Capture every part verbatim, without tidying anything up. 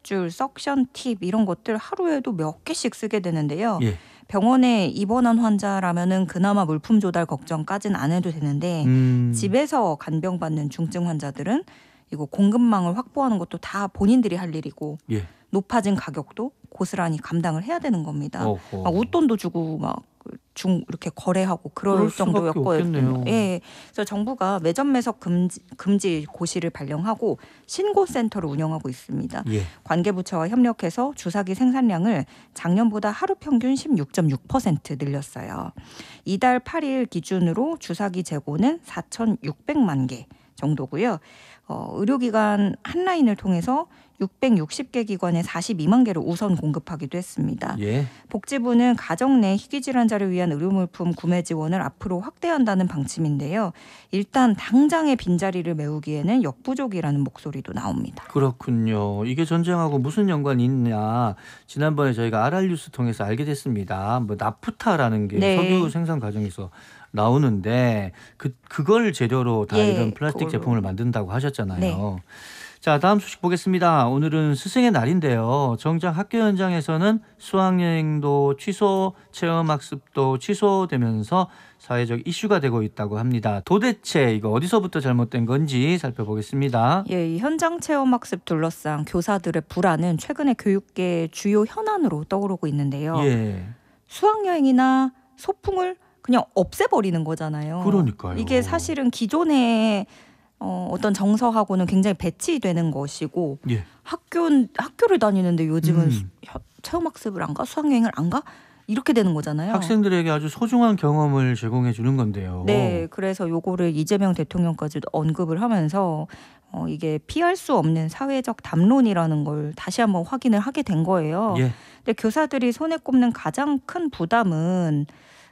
척줄, 석션 팁 이런 것들 하루에도 몇 개씩 쓰게 되는데요. 예. 병원에 입원한 환자라면은 그나마 물품 조달 걱정까지는 안 해도 되는데 음. 집에서 간병 받는 중증 환자들은 이거 공급망을 확보하는 것도 다 본인들이 할 일이고 예. 높아진 가격도 고스란히 감당을 해야 되는 겁니다. 어허. 막 웃돈도 주고 막 중 이렇게 거래하고 그럴 그럴 수밖에 정도였거든요. 없겠네요. 예, 그래서 정부가 매점 매석 금지, 금지 고시를 발령하고 신고 센터를 운영하고 있습니다. 예. 관계부처와 협력해서 주사기 생산량을 작년보다 하루 평균 십육 점 육 퍼센트 늘렸어요. 이달 팔 일 기준으로 주사기 재고는 사천육백만 개 정도고요. 어, 의료기관 한라인을 통해서 육백육십 개 기관에 사십이만 개를 우선 공급하기도 했습니다. 예. 복지부는 가정 내 희귀질환자를 위한 의료물품 구매 지원을 앞으로 확대한다는 방침인데요. 일단 당장의 빈자리를 메우기에는 역부족이라는 목소리도 나옵니다. 그렇군요. 이게 전쟁하고 무슨 연관이 있냐. 지난번에 저희가 아랄뉴스 통해서 알게 됐습니다. 뭐 나프타라는 게 네. 석유 생산 과정에서 나오는데 그, 그걸 재료로 다 예, 이런 플라스틱 그걸로. 제품을 만든다고 하셨잖아요. 네. 자, 다음 소식 보겠습니다. 오늘은 스승의 날인데요. 정작 학교 현장에서는 수학여행도 취소, 체험학습도 취소되면서 사회적 이슈가 되고 있다고 합니다. 도대체 이거 어디서부터 잘못된 건지 살펴보겠습니다. 예, 이 현장 체험학습 둘러싼 교사들의 불안은 최근에 교육계 주요 현안으로 떠오르고 있는데요. 예. 수학여행이나 소풍을 그냥 없애버리는 거잖아요. 그러니까요. 이게 사실은 기존의 어, 어떤 정서하고는 굉장히 배치되는 것이고 예. 학교, 학교를 다니는데 요즘은 음. 수, 체험학습을 안 가? 수학여행을 안 가? 이렇게 되는 거잖아요. 학생들에게 아주 소중한 경험을 제공해 주는 건데요. 네, 그래서 요거를 이재명 대통령까지도 언급을 하면서 어, 이게 피할 수 없는 사회적 담론이라는 걸 다시 한번 확인을 하게 된 거예요. 예. 근데 교사들이 손에 꼽는 가장 큰 부담은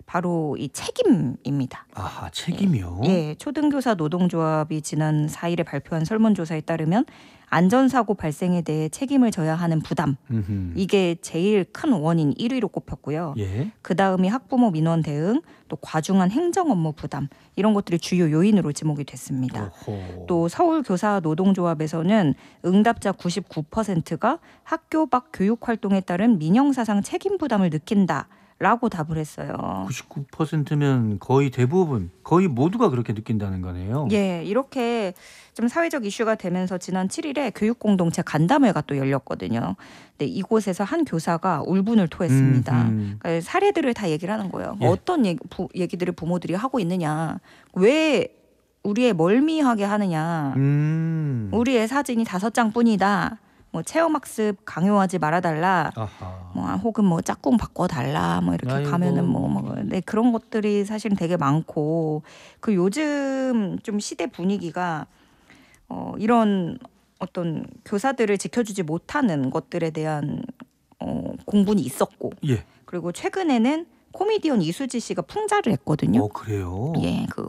바로 이 책임입니다. 아하, 책임이요? 예, 초등교사 노동조합이 지난 사 일에 발표한 설문조사에 따르면 안전사고 발생에 대해 책임을 져야 하는 부담, 음흠. 이게 제일 큰 원인 일 위로 꼽혔고요. 예. 그다음이 학부모 민원 대응, 또 과중한 행정 업무 부담, 이런 것들이 주요 요인으로 지목이 됐습니다. 오호. 또 서울교사 노동조합에서는 응답자 구십구 퍼센트가 학교 밖 교육활동에 따른 민영사상 책임 부담을 느낀다 라고 답을 했어요. 구십구 퍼센트면 거의 대부분, 거의 모두가 그렇게 느낀다는 거네요. 예, 이렇게 좀 사회적 이슈가 되면서 지난 칠 일에 교육공동체 간담회가 또 열렸거든요. 근데 이곳에서 한 교사가 울분을 토했습니다. 음, 그러니까 사례들을 다 얘기를 하는 거예요. 예. 어떤 얘기, 부, 얘기들을 부모들이 하고 있느냐. 왜 우리의 멀미하게 하느냐. 음. 우리 애 사진이 다섯 장뿐이다. 뭐 체험학습 강요하지 말아달라. 아하. 뭐 혹은 뭐 짝꿍 바꿔달라. 뭐 이렇게 아이고. 가면은 뭐, 뭐 네, 그런 것들이 사실은 되게 많고 그 요즘 좀 시대 분위기가 어, 이런 어떤 교사들을 지켜주지 못하는 것들에 대한 어, 공분이 있었고 예. 그리고 최근에는 코미디언 이수지 씨가 풍자를 했거든요. 어, 그래요? 예, 그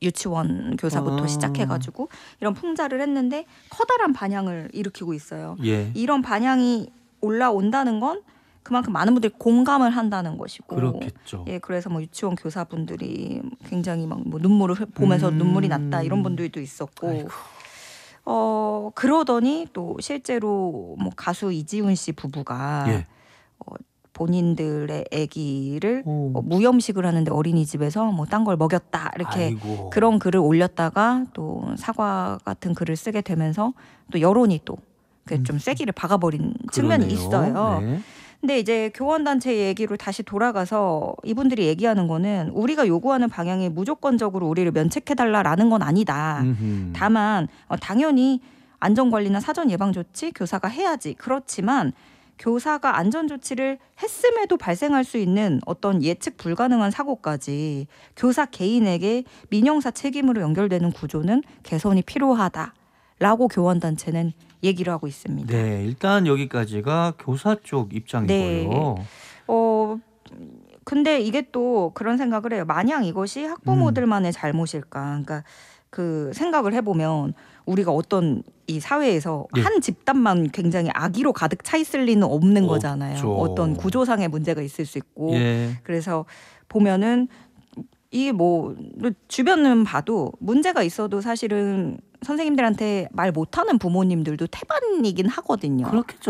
유치원 교사부터 아. 시작해가지고 이런 풍자를 했는데 커다란 반향을 일으키고 있어요. 예. 이런 반향이 올라온다는 건 그만큼 많은 분들이 공감을 한다는 것이고. 그렇겠죠. 예, 그래서 뭐 유치원 교사분들이 굉장히 막 뭐 눈물을 보면서 음. 눈물이 났다 이런 분들도 있었고. 아이고. 어 그러더니 또 실제로 뭐 가수 이지훈 씨 부부가 예. 어, 본인들의 아기를 오. 어, 무염식을 하는데 어린이집에서 뭐 딴 걸 먹였다 이렇게 아이고. 그런 글을 올렸다가 또 사과 같은 글을 쓰게 되면서 또 여론이 또 좀 세기를 박아버린 측면이 그러네요. 있어요. 네. 근데 이제 교원단체 얘기로 다시 돌아가서 이분들이 얘기하는 거는 우리가 요구하는 방향이 무조건적으로 우리를 면책해달라라는 건 아니다. 음흠. 다만 어, 당연히 안전관리나 사전 예방조치 교사가 해야지. 그렇지만 교사가 안전조치를 했음에도 발생할 수 있는 어떤 예측 불가능한 사고까지 교사 개인에게 민형사 책임으로 연결되는 구조는 개선이 필요하다라고 교원단체는 얘기를 하고 있습니다. 네, 일단 여기까지가 교사 쪽 입장이고요. 네. 어, 근데 이게 또 그런 생각을 해요. 마냥 이것이 학부모들만의 잘못일까. 그러니까 그 생각을 해보면 우리가 어떤 이 사회에서 예. 한 집단만 굉장히 악의로 가득 차 있을 리는 없는 거잖아요. 없죠. 어떤 구조상의 문제가 있을 수 있고. 예. 그래서 보면은 이 뭐 주변은 봐도 문제가 있어도 사실은 선생님들한테 말 못하는 부모님들도 태반이긴 하거든요. 그렇겠죠.